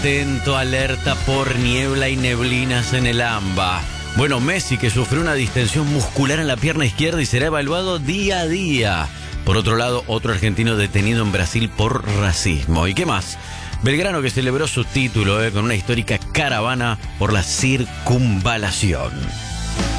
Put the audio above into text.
atento, alerta por niebla y neblinas en el AMBA. Bueno, Messi, que sufrió una distensión muscular en la pierna izquierda y será evaluado día a día. Por otro lado, otro argentino detenido en Brasil por racismo. ¿Y qué más? Belgrano, que celebró su título con una histórica caravana por la circunvalación.